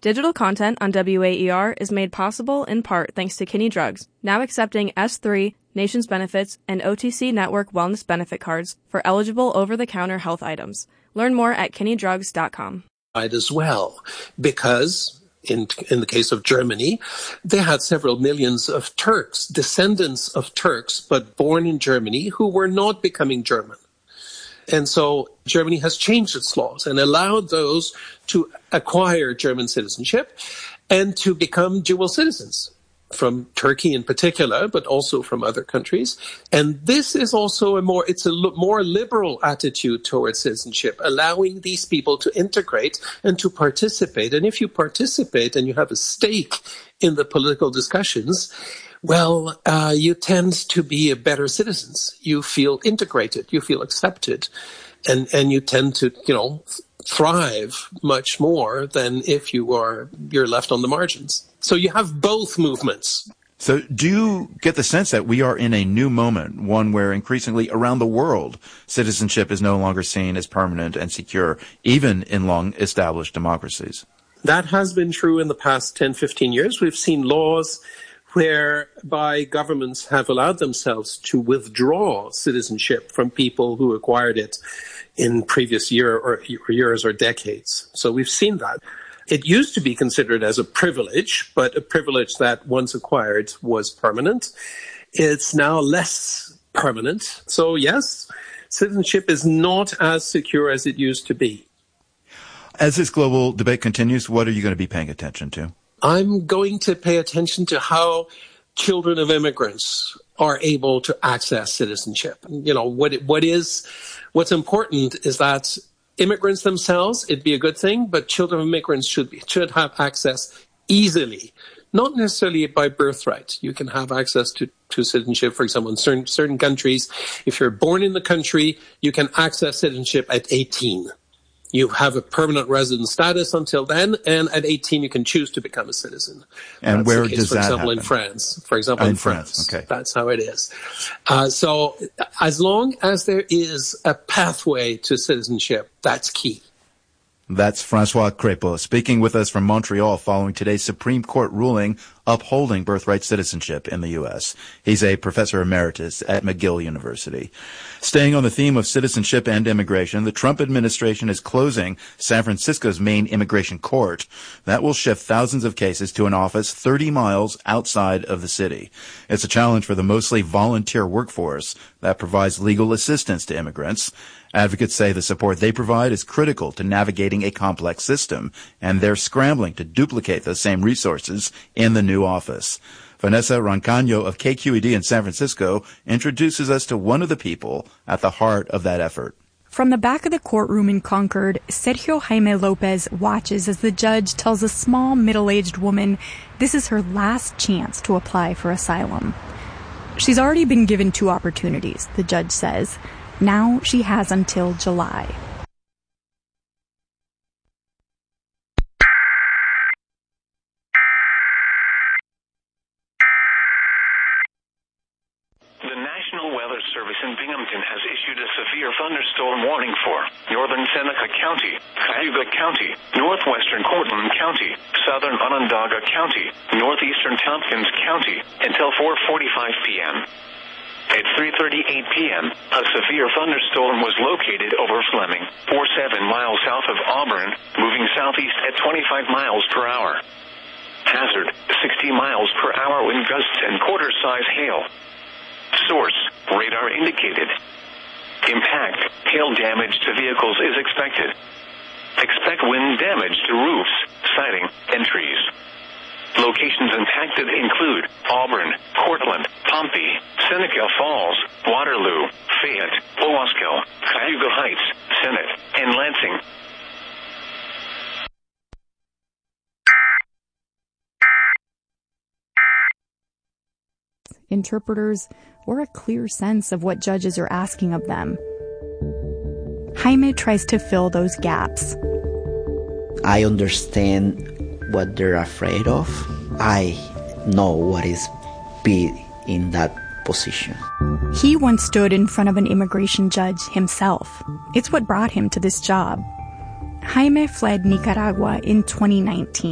Digital content on WAER is made possible in part thanks to Kinney Drugs, now accepting S3, Nations Benefits, and OTC Network Wellness Benefit cards for eligible over-the-counter health items. Learn more at kinneydrugs.com. As well, because in the case of Germany, they had several millions of Turks, descendants of Turks, but born in Germany, who were not becoming German. And so Germany has changed its laws and allowed those to acquire German citizenship and to become dual citizens from Turkey in particular, but also from other countries. And this is also a more liberal attitude towards citizenship, allowing these people to integrate and to participate. And if you participate and you have a stake in the political discussions, well, you tend to be better citizens. You feel integrated, you feel accepted, and you tend to, thrive much more than if you're left on the margins. So you have both movements. So do you get the sense that we are in a new moment, one where increasingly around the world, citizenship is no longer seen as permanent and secure, even in long-established democracies? That has been true in the past 10, 15 years. We've seen laws whereby governments have allowed themselves to withdraw citizenship from people who acquired it in previous years or decades. So we've seen that. It used to be considered as a privilege, but a privilege that once acquired was permanent. It's now less permanent. So yes, citizenship is not as secure as it used to be. As this global debate continues, what are you going to be paying attention to? I'm going to pay attention to how children of immigrants are able to access citizenship. What's important is that immigrants themselves, it'd be a good thing, but children of immigrants should have access easily, not necessarily by birthright. You can have access to citizenship, for example, in certain countries. If you're born in the country, you can access citizenship at 18. You have a permanent resident status until then, and at 18 you can choose to become a citizen. And that's where the case, does that happen? For example, in France. Okay. That's how it is. So as long as there is a pathway to citizenship, that's key. That's Francois Crépeau speaking with us from Montreal following today's Supreme Court ruling upholding birthright citizenship in the U.S. He's a professor emeritus at McGill University. Staying on the theme of citizenship and immigration, the Trump administration is closing San Francisco's main immigration court. That will shift thousands of cases to an office 30 miles outside of the city. It's a challenge for the mostly volunteer workforce that provides legal assistance to immigrants. Advocates say the support they provide is critical to navigating a complex system, and they're scrambling to duplicate those same resources in the new office. Vanessa Roncaño of KQED in San Francisco introduces us to one of the people at the heart of that effort. From the back of the courtroom in Concord, Sergio Jaime Lopez watches as the judge tells a small, middle-aged woman this is her last chance to apply for asylum. She's already been given 2 opportunities, the judge says. Now she has until July. The National Weather Service in Binghamton has issued a severe thunderstorm warning for northern Seneca County, Cayuga County, northwestern Cortland County, southern Onondaga County, northeastern Tompkins County until 4:45 p.m. At 3:38 p.m., a severe thunderstorm was located over Fleming, 47 miles south of Auburn, moving southeast at 25 miles per hour. Hazard, 60 miles per hour wind gusts and quarter-size hail. Source, radar indicated. Impact, hail damage to vehicles is expected. Expect wind damage to roofs, siding, and trees. Locations impacted include Auburn, Cortland, Pompey, Seneca Falls, Waterloo, Fayette, Owasco, Cayuga Heights, Senate, and Lansing. Interpreters, or a clear sense of what judges are asking of them. Jaime tries to fill those gaps. I understand what they're afraid of. I know what is be in that position. He once stood in front of an immigration judge himself. It's what brought him to this job. Jaime fled Nicaragua in 2019.